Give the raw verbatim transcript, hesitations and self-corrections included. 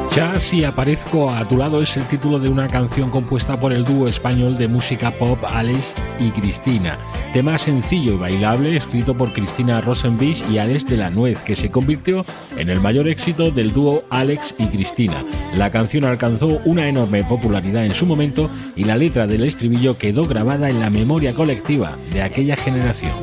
Ya si aparezco a tu lado es el título de una canción compuesta por el dúo español de música pop Alex y Cristina. Tema sencillo y bailable escrito por Cristina Rosenbich y Alex de la Nuez, que se convirtió en el mayor éxito del dúo Alex y Cristina. La canción alcanzó una enorme popularidad en su momento y la letra del estribillo quedó grabada en la memoria colectiva de aquella generación.